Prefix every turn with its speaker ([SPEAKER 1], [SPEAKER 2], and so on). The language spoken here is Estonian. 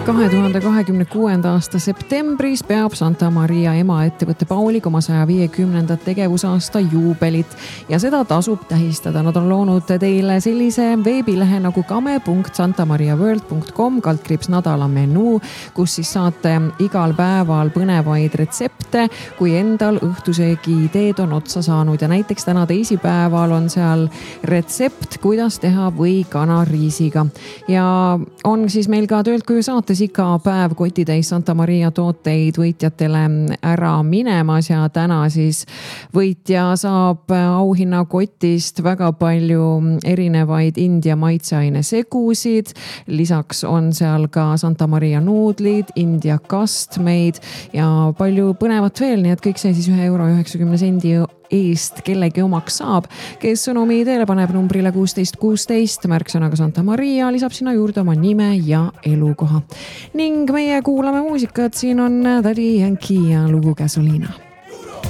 [SPEAKER 1] 2026. aasta septembris peab Santa Maria emaettevõtte Paulik oma 150. tegevusaasta juubelit ja seda tasub tähistada. Nad on loonud teile sellise veebilehe nagu kame.santamariaworld.com /nädala menuu, kus siis saate igal päeval põnevaid retsepte, kui endal õhtusöögi ideed on otsa saanud. Ja näiteks täna teisipäeval on seal retsept, kuidas teha või kanariisiga. Ja on siis meil ka töölt koju saates iga päev kotitäis Santa Maria tooteid võitjatele ära minemas ja täna siis võitja saab auhinnakotist väga palju erinevaid India maitseaine segusid. Lisaks on seal ka Santa Maria nuudlid, India kastmeid ja palju põnevat veel, nii et kõik see siis €1.90 eest kellegi omaks saab, kes sõnumi teele paneb numbrile 1616 märksõnaga Santa Maria, lisab sinna juurde oma nime ja elukoha. Ning meie kuulame muusikat, siin on Daddy Yankee ja lugu Gasolina.